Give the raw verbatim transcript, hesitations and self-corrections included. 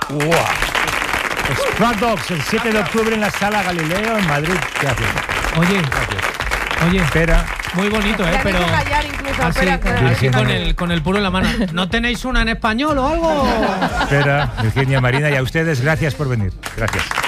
¡Wow! Stray Dogs, el siete de octubre en la Sala Galileo, en Madrid. Gracias. Oye, Gracias. oye, Espera. muy bonito, ¿eh? Te han Pero hecho callar incluso, así, espera, espera. así con el, con el puro en la mano. ¿No tenéis una en español o algo? Espera, Virginia, Marina, y a ustedes, gracias por venir. Gracias.